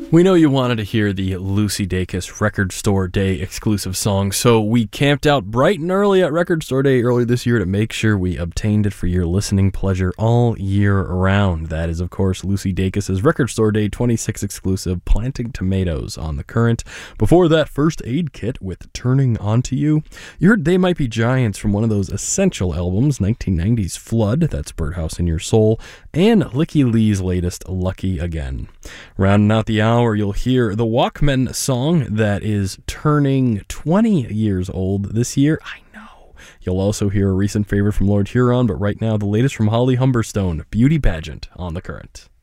We know you wanted to hear the Lucy Dacus Record Store Day exclusive song, so we camped out bright and early at Record Store Day earlier this year to make sure we obtained it for your listening pleasure all year round. That is, of course, Lucy Dacus's Record Store Day 26 exclusive, Planting Tomatoes on the Current. Before that, First Aid Kit with Turning Onto You. You heard They Might Be Giants from one of those essential albums, 1990's Flood, that's Birdhouse in Your Soul, and Licky Lee's latest, Lucky Again. Rounding out the hour, you'll hear the Walkmen song that is turning 20 years old this year. I know. You'll also hear a recent favorite from Lord Huron, but right now the latest from Holly Humberstone, Beauty Pageant on the Current.